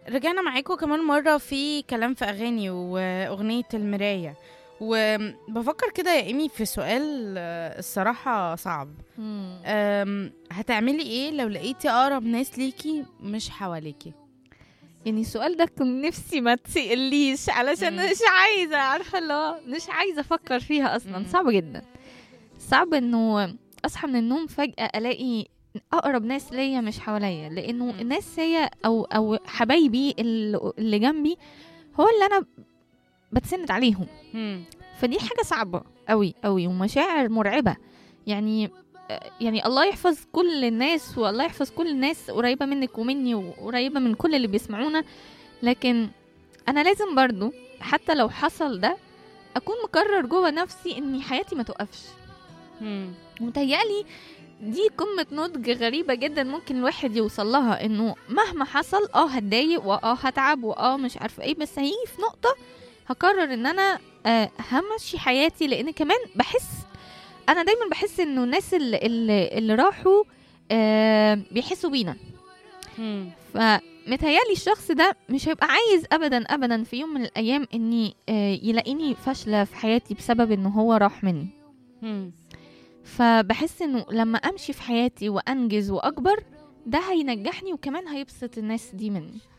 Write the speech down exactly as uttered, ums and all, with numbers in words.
رجعنا معاكم كمان مرة في كلام في أغاني وأغنية المراية. وبفكر كده يا إيمي في سؤال، آه، الصراحة صعب. مم. أم، هتعملي إيه لو لقيتي أقرب ناس ليكي مش حواليكي؟ يعني السؤال ده كنت نفسي ما تسأليش علشان مم. مش عايزة، عارفة اللي هو مش عايزة أفكر فيها أصلا. مم. صعب جدا، صعب إنه أصحى من النوم فجأة ألاقي أقرب ناس ليا مش حواليا، لأنه مم. الناس هي أو أو حبايبي اللي اللي جنبي هو اللي أنا بتسند عليهم. مم. فدي حاجة صعبة قوي قوي ومشاعر مرعبة. يعني يعني الله يحفظ كل الناس، والله يحفظ كل الناس قريبة منك ومني وقريبة من كل اللي بيسمعونا، لكن أنا لازم برضو حتى لو حصل ده أكون مقرر جوه نفسي إني حياتي ما توقفش. مم. متهيألي دي قمة نضج غريبة جدا ممكن الواحد يوصل لها، إنه مهما حصل اه هتضايق واه هتعب واه مش عارفة ايه، بس هيجي في نقطة هقرر إن أنا آه همشي حياتي. لأن كمان بحس، انا دايما بحس انه الناس اللي, اللي, اللي راحوا آه بيحسوا بينا. مم. فمتهيالي الشخص ده مش هيبقى عايز ابدا ابدا في يوم من الايام اني آه يلاقيني فاشلة في حياتي بسبب انه هو راح مني. مم. فبحس انه لما امشي في حياتي وانجز واكبر ده هينجحني وكمان هيبسط الناس دي مني.